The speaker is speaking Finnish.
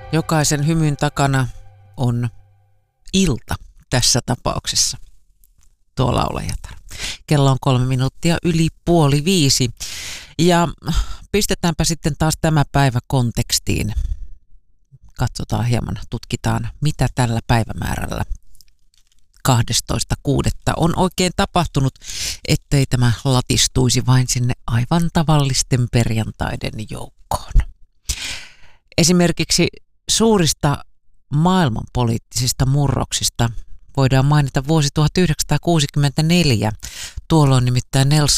Jokaisen hymyn takana on ilta tässä tapauksessa, tuo laulajatar. Kello on 3 minuuttia yli 4:30 ja pistetäänpä sitten taas tämä päivä kontekstiin. Katsotaan hieman, tutkitaan mitä tällä päivämäärällä 12.6. on oikein tapahtunut, ettei tämä latistuisi vain sinne aivan tavallisten perjantaiden joukkoon. Esimerkiksi suurista maailmanpoliittisista murroksista voidaan mainita vuosi 1964. Tuolloin nimittäin Nelson